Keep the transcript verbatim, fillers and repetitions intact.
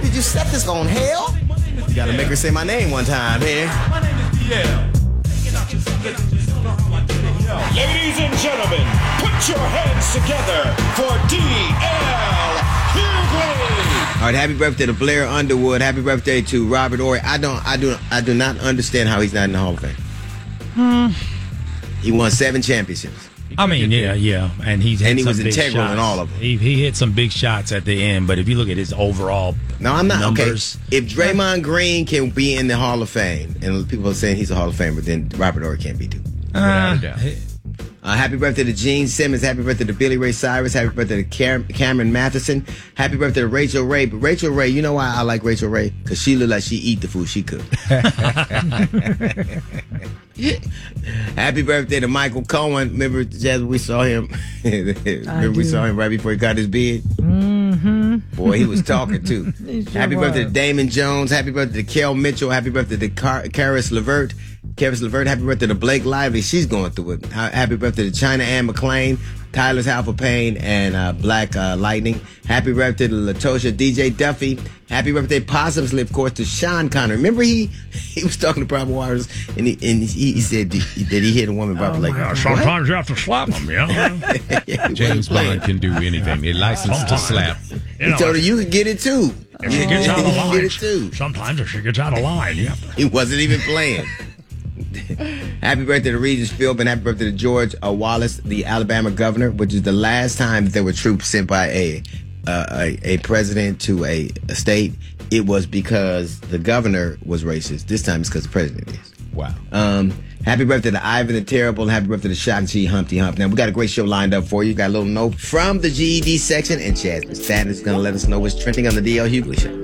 did you set this on, hell? You gotta make her say my name one time, man. My name is D L. Ladies and gentlemen, put your hands together for D L Hughley. All right, happy birthday to Blair Underwood. Happy birthday to Robert Horry. I don't, I do, I do not understand how he's not in the Hall of Fame. Hmm. He won seven championships. I mean, yeah, yeah, and he's and he some was big integral shots. in all of them. He, he hit some big shots at the end, but if you look at his overall, no, I'm not numbers, okay. If Draymond Green can be in the Hall of Fame, and people are saying he's a Hall of Famer, then Robert Horry can't be too. Uh, uh, happy birthday to Gene Simmons. Happy birthday to Billy Ray Cyrus. Happy birthday to Cam- Cameron Matheson. Happy birthday to Rachel Ray. But Rachel Ray, you know why I like Rachel Ray? Because she look like she eat the food she cooked. Happy birthday to Michael Cohen. Remember, Jazz, we saw him. Remember, we saw him right before he got his beard. Mm-hmm. Boy, he was talking too. Sure Happy was. birthday to Damon Jones. Happy birthday to Kel Mitchell. Happy birthday to Car- Karis LeVert. Karis LeVert. Happy birthday to Blake Lively. She's going through it. Ha- Happy birthday to China Ann McClain, Tyler's Alpha Payne, and uh, Black uh, Lightning. Happy birthday to Latosha D J Duffy. Happy birthday, possibly, of course, to Sean Connery. Remember, he he was talking to Private Waters, and he and he, he said that he hit a woman by oh like. God, sometimes you have to slap him, yeah. yeah James Bond can do anything. He's licensed to slap. You he know, told her you could get it too. If she gets out of line, get it too. Sometimes if she gets out of line, you have to. He wasn't even playing. Happy birthday to Regis Philbin. Happy birthday to George uh, Wallace, the Alabama governor, which is the last time that there were troops sent by a uh, a, a president to a, a state. It was because the governor was racist. This time it's because the president is. Wow. Um, happy birthday to Ivan the Terrible, and happy birthday to Shang-Chi Humpty Hump. Now, we got a great show lined up for you. Got a little note from the G E D section, and Jasmine Stanton is going to let us know what's trending on the D L Hughley Show.